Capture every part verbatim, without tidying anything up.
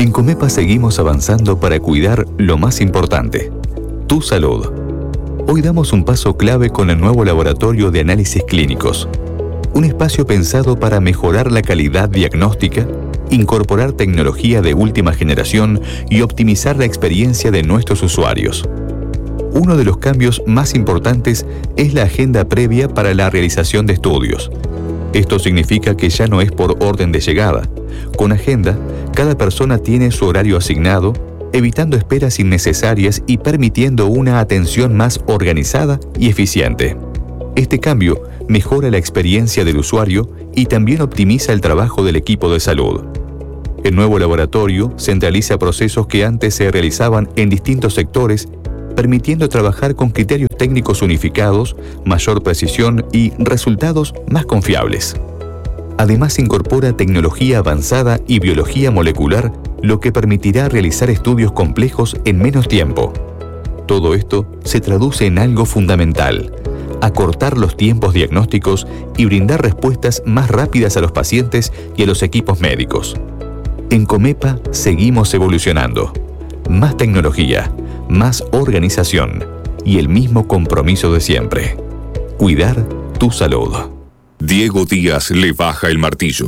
En Comepa seguimos avanzando para cuidar lo más importante, tu salud. Hoy damos un paso clave con el nuevo laboratorio de análisis clínicos. Un espacio pensado para mejorar la calidad diagnóstica, incorporar tecnología de última generación y optimizar la experiencia de nuestros usuarios. Uno de los cambios más importantes es la agenda previa para la realización de estudios. Esto significa que ya no es por orden de llegada. Con agenda, cada persona tiene su horario asignado, evitando esperas innecesarias y permitiendo una atención más organizada y eficiente. Este cambio mejora la experiencia del usuario y también optimiza el trabajo del equipo de salud. El nuevo laboratorio centraliza procesos que antes se realizaban en distintos sectores, permitiendo trabajar con criterios técnicos unificados, mayor precisión y resultados más confiables. Además, incorpora tecnología avanzada y biología molecular, lo que permitirá realizar estudios complejos en menos tiempo. Todo esto se traduce en algo fundamental: acortar los tiempos diagnósticos y brindar respuestas más rápidas a los pacientes y a los equipos médicos. En Comepa seguimos evolucionando. Más tecnología, más organización y el mismo compromiso de siempre: cuidar tu salud. Diego Díaz le baja el martillo.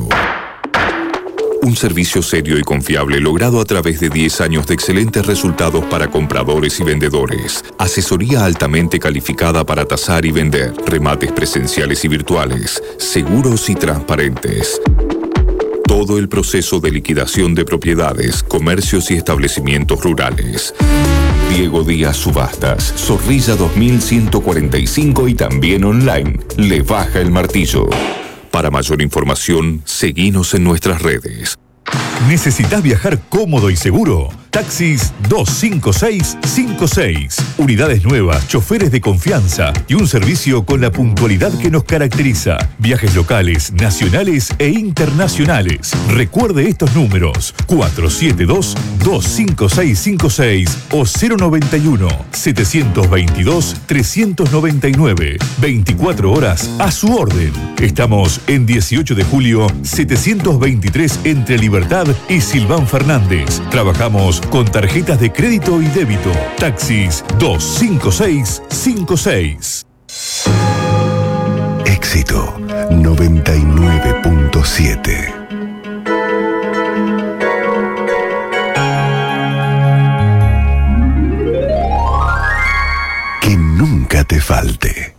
Un servicio serio y confiable logrado a través de diez años de excelentes resultados para compradores y vendedores. Asesoría altamente calificada para tasar y vender. Remates presenciales y virtuales. Seguros y transparentes. Todo el proceso de liquidación de propiedades, comercios y establecimientos rurales. Diego Díaz Subastas, Zorrilla dos mil ciento cuarenta y cinco y también online. Le baja el martillo. Para mayor información, seguinos en nuestras redes. ¿Necesitas viajar cómodo y seguro? Taxis dos cinco seis cinco seis. Unidades nuevas, choferes de confianza y un servicio con la puntualidad que nos caracteriza. Viajes locales, nacionales e internacionales. Recuerde estos números: cuatro siete dos, dos cinco seis cinco seis o cero noventa y uno, setecientos veintidós, trescientos noventa y nueve. veinticuatro horas a su orden. Estamos en dieciocho de julio, setecientos veintitrés entre Libertad y Silván Fernández. Trabajamos con tarjetas de crédito y débito. Taxis dos cinco seis cinco seis. Éxito noventa y nueve punto siete. Que nunca te falte.